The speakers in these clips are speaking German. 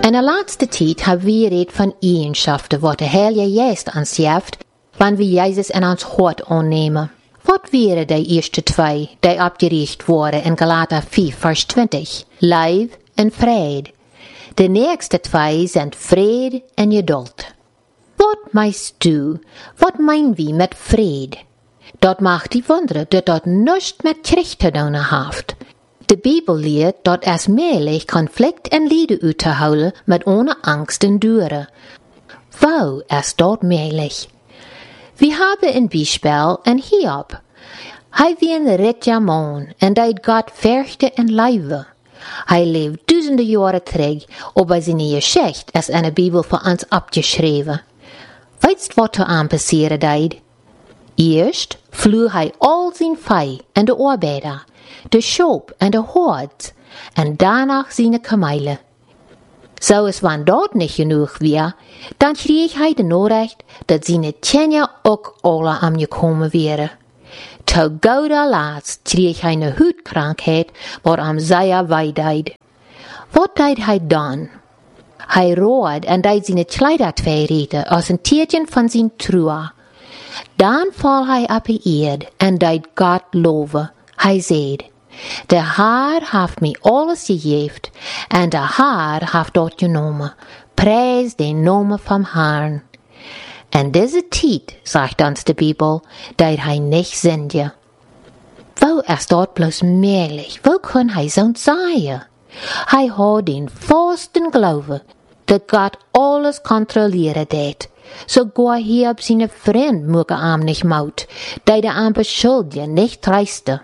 In der letzten Zeit haben wir geredet von Eigenschaften, was der Heilige Geist uns gibt, wenn wir Jesus in ons Hort annehmen. Was wären die ersten zwei, die abgerichtet wurden in Galater 5, Vers 20? Liebe und Friede. Die nächsten zwei sind Friede und Geduld. Was meinst du? Was meinen wir mit Friede? Dat macht die wonderen dat dat nichts mit Krieg zu tun hat. De Bibel lehrt, dat es möglich Konflikt en Lieden uitzuhouden mit ohne Angst und Dürre. Wo ist dort möglich? Wir haben ein Beispiel in Hiob. Hij wie een ritja man en dat Gott fürchte en leive. Hij leeft duizenden Jahre terug, aber seine Geschichte ist in der Bibel für uns abgeschrieben. Weißt du, was zu ihm passieren deed? Eerst vloer hij al zijn vee en de arbeiter, de Schop en de Hort, en danach seine Kamele. So es wann dort nicht genug wär, dann kreeg hij de Nachricht, dat seine Kinder ook alle angekommen wären. Zu guter Letzt kreeg hij eine Huidkrankheid, wat am sehr weh deed. Wat deed hij dan? Hij rood en deed seine Kleider tweerieten als een tiertje van zijn Truhe. Dan val hij op de eerd en deed God loven. Hij zei, de Heer heeft mij alles gegeven en de Heer heeft dat genomen. Prijs de naam van Herrn. En deze tijd, zegt ons de Bibel, dat hij niet zinde. Wo is dat bloos mogelijk? Wo kan hij zo'n zeggen? Hij had den vasten geloven dat God alles controleren deed. Sogar Hiob seine Freund möge am nicht maut, da der am beschuldigen nicht dreiste.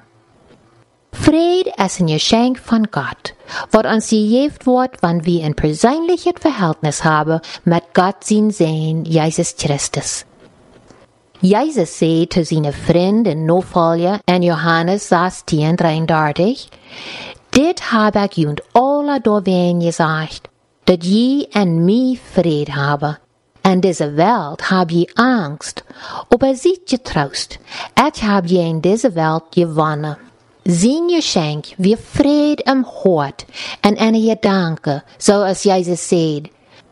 Friede ist ein Geschenk von Gott, wat uns gegeben wird, wenn wir ein persönliches Verhältnis haben mit Gott sein Sohn, Jesus Christus. Jesus sagt zu seinen Freunden Nachfolger in Johannes 16:33, dit habe ich und alle doorheen gesagt, dat je en mij Friede habe. In dieser Welt hab je Angst, aber seid getrost, ich hab je in dieser Welt gewonnen. Sein Geschenk wie Friede im Hort und eine Gedanke, so als Jesus sagt.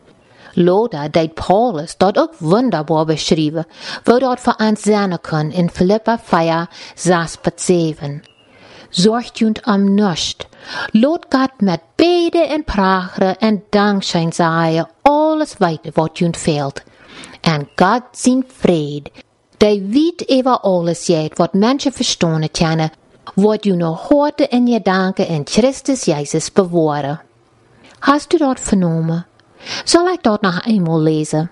Lothar deed Paulus dort auch wunderbar beschrieben, wo dort für uns sein kann in Philippa 4, 6-7. Sorgt und am Nust. Lot Gott mit Bede en Pragen en Dankschein sagen, alles weiter, wat jun fehlt. En Gott sein Fried, der weit über alles geht, wat Menschen verstehen können, wat jun noch heute in Gedanken in Christus Jesus bewahren. Hast du dort vernommen? Soll ich dort noch einmal lesen?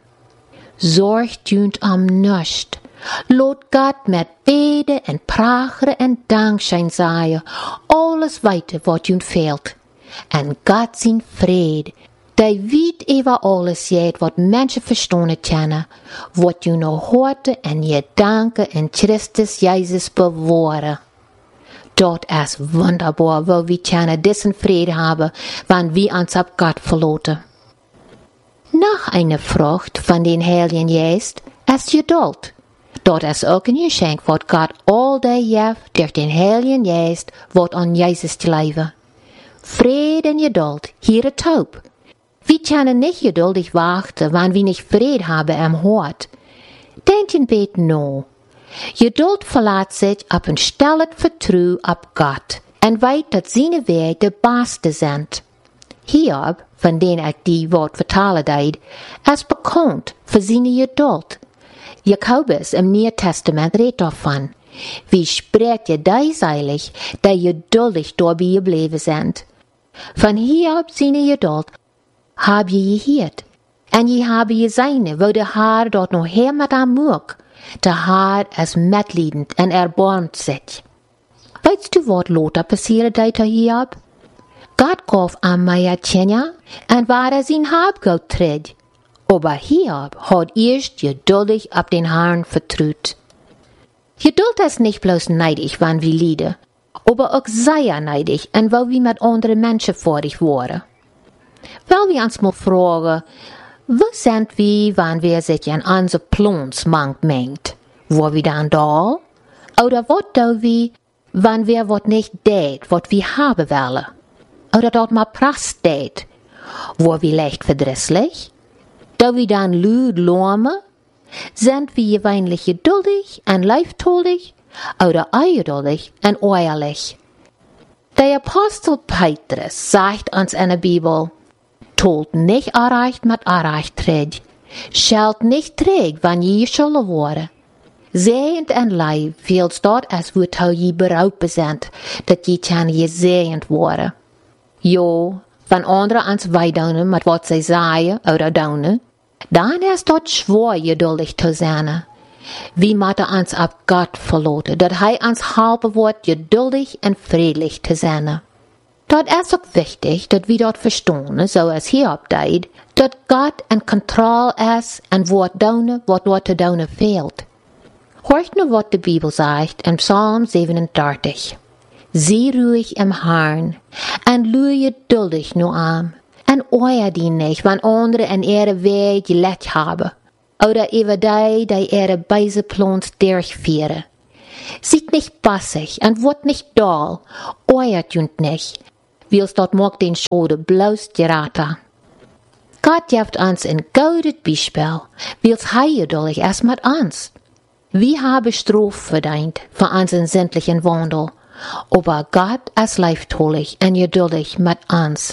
Sorgt jun am Nust. Lot Gott mit Bede en Pragen en Dankschein sagen, alles weiter, wat jun fehlt. En Gott sein Fried, der weit über alles geht, wat Menschen verstehen können, wat jun noch heute in Gedanken in Christus Jesus bewahren. Dort ist wunderbar, wo wir können diesen Frieden haben, wenn wir uns auf Gott verlassen. Noch eine Frucht von den Heiligen Geist ist Geduld. Dort ist auch ein Geschenk, wat Gott all day gibt durch den Heiligen Geist, wat an Jesus glauben. Friede und Geduld, hier taub. Wir können nicht geduldig warten, wenn wir nicht Friede haben im Hort. Denkt ein bisschen nach. Geduld verlässt sich auf ein stilles Vertrauen auf Gott und weiß, dass seine Wege de beste sind. Hiob, von dem ich die Wort vertalen deed, ist bekannt für seine Geduld. Jakobus im Neuen Testament redet davon. Wie spricht ihr dieseilig, die geduldig dabei geblieben sind? Von Hiob seine Geduld hab je gehört. Und je habe je seine, wo der Herr dort noch her mit am Mug. Der Herr ist mitleidend und erbarmt sich. Weißt du, was Lothar passiert deed Hiob? Gott gaf am mehr Kinder und war sein Habgut trägt. Aber Hiob hat erst geduldig auf den Herrn vertraut. Geduld ist nicht bloß neidig, wenn wir leiden, aber auch sehr neidig, und wo wir mit anderen Menschen vorig waren. Weil wir uns mal fragen, wo sind wir, wenn wir sich in unser Plans mengt? Wo wir dann da? Oder was tun wir, wenn wir was nicht tät, was wir haben wollen? Oder dort mal Prass tät? Wo wir leicht verdrisslich? Da wir dann lüd lorme? Sind wir gewöhnlich geduldig und leiftoldig oder ungeduldig und eierlich? Der Apostel Petrus sagt uns in der Bibel, tolt nicht erreicht mit erreicht träg, schalt nicht träg, wann je schuldig wurde. Sehend en leib, feels dort als woet hou je beraubt sind, dat je kan je sehend worden. Jo, van anderen ans weidonen met wat zij zeggen, oder donen, dan is dort schwor geduldig te zijn. Wie moeten ons op God verloten, dat hij ons helpen wordt geduldig en vriendelijk te zijn. Dat is ook wichtig, dat we dat verstaan, zoals hier opdeed, dat God in controle is en wat doen, wat te doen fehlt. Hoort nu wat de Bibel zegt in Psalm 37. Zie ruhig im Herrn, en loe geduldig nu aan, en oor die nicht, wann andere in ihre Weg gelet haben, oder über die ihre beise Plans durchführen. Sieht nicht bassig en wordt nicht doll, oort junt nicht, wils dort mag den Schode bloß geraten. Gott geeft uns ein gutes Beispiel, wils hij geduldig ist mit uns. Wir haben Strafe verdient für unseren sämtlichen Wandel, aber Gott ist leichttolig und geduldig mit uns.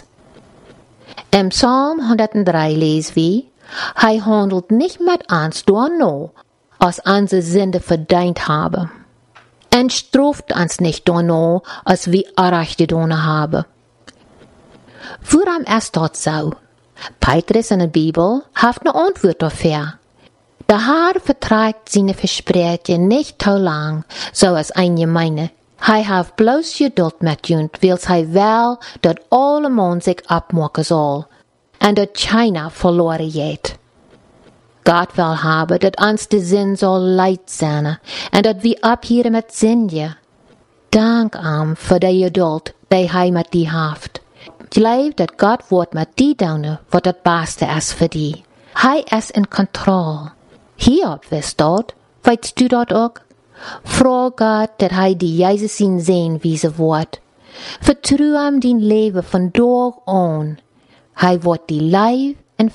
Im Psalm 103 lesen wir, er handelt nicht mit uns door no, als unsere Sünde verdient haben. Und straft uns nicht door no, als wir Unrecht getan haben. Warum ist das so? Petrus in der Bibel hat eine Antwort dafür. Der Herr verträgt seine Versprechen nicht zu lang, so als ein meine. Hij hat bloß Geduld mit uns, weil hij will, dat alle Mann sich abmachen soll, und dat keiner verloren geht. Gott will haben, dat uns de Sinn soll leid sein, und dat wir abhören mit Sünde. Dank ihm für die Geduld, die hij mit die haft. Ich glaube, dat Gott wird mit die doen, wat das Beste ist für die. Hij ist in Kontrolle. Hierop wisst dort, weißt du dort auch? Frag Gott, dat hij die Jesus zien sehen wiese wordt. Vertrouw hem din leven van dag aan. Hij wordt die lief en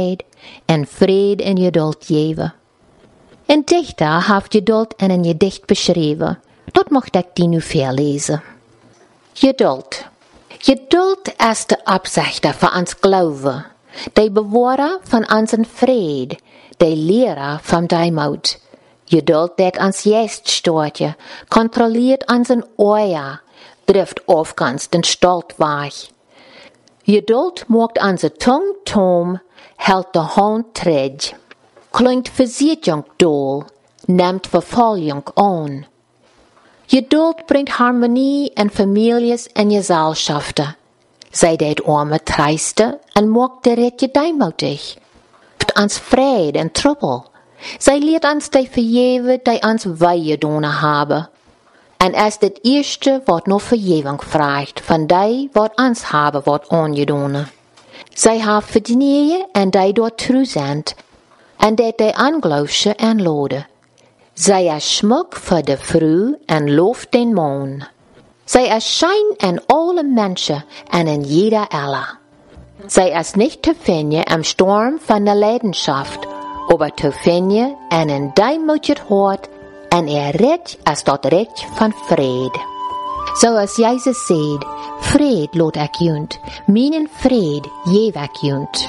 vrede en geduld geven. Een dichter heeft geduld in een gedicht beschreven. Dat mocht ik die nu voorlezen. Geduld. Geduld is de opzichter van ons geloven. De bewarer van onze vrede. De leraar van deimoed. Geduld dat ons geest stoortje, controleert onze oor, drift afgangs den Stolz weg. Geduld maakt onze tong tom, hält de hand tred, klinkt Versicherung doel, neemt Verfolgung aan. Geduld brengt harmonie in families en gezelschaften. Zij deed arme treiste en maakt de ritje deimoedig. Ons vrede en trubbel. Zij leert ons die vergeven die ons weggedaan hebben. En is het eerste wat nog vergeving vraagt van die wat ons hebben wat aangedaan. Zij heeft verdienen en die door trouw zijn. En dat die aangeloofse aanladen. Zij is smuk voor de vrouw en looft den man. Zij is schijn in alle mensen en in jeder elle. Zij is niet te vinden im Sturm van de Leidenschaft, aber te vinden in een deemoedig hart en recht als dat recht van vrede. Zoals Jezus zei, vrede laat ik junt, mijn vrede geef ik junt.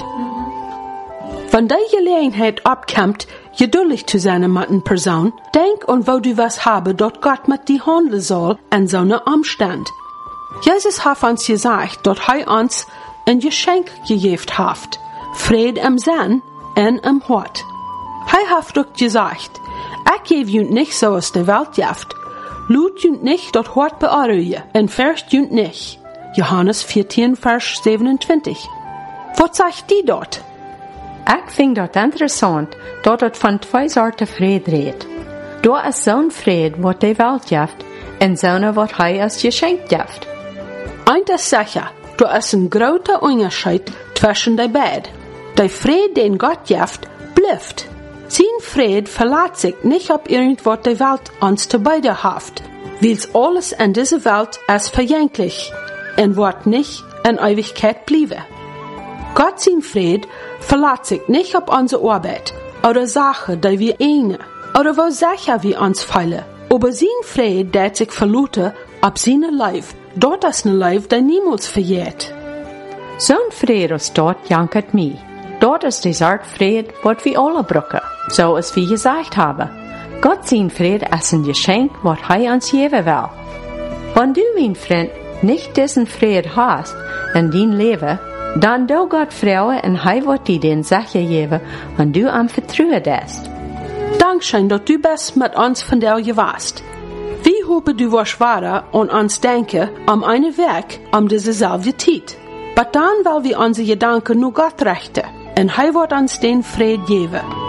Van die gelegenheid opkomt, geduldig te zijn met een persoon, denk aan wo du was hebben dat God met die handelen zal en zo'n omstand. Jezus heeft ons gezegd dat hij ons een geschenk gegeven heeft, vrede im Sinn en im Hart. Hij heeft ook gezegd, ik geef junt niet zoals de Welt geeft, loot junt niet dat hart bearruien en verst junt niet. Johannes 14, vers 27. Wat zegt die dort? Ik vind dat interessant dat het van twee soorten vrede redt. Daar is zo'n vrede wat de Welt geeft en zo'n wat hij als geschenk geeft. Eint is zeker, daar is een grote onderscheid tussen die beiden. De vrede den Gott geeft, blijft. Zijn vrede verlaat zich niet op irgendwat de Welt ons te beide heeft, wils alles in deze Welt is vergänglich en wordt niet in Ewigkeit blijven. Gott sein Fried verlässt sich nicht auf unsere Arbeit oder Sachen, die wir einen oder wo sicher wir uns feilen. Aber sein Fried, der sich verluten auf seine Leib, dort ist ein Leib, der niemals verjährt. Zo'n Fried als dort jankert mich. Dort ist die Art Fried, wat wir alle brauchen, so als wir gesagt haben. Gott sein Fried ist ein Geschenk, was er uns geben will. Wenn du, mein Freund, nicht diesen Fried hast in dein Leben, dann du Gott Frauen und er wird dir den Sache geben, wenn du am Vertrauen bist. Dankeschön, dass du bist mit uns von der warst. Wir hoffen, du wirst weiter und uns denken einen Weg diese selbe Zeit. Aber dann, weil wir unsere Gedanken nur Gott richten, und er wird uns den Fried geben.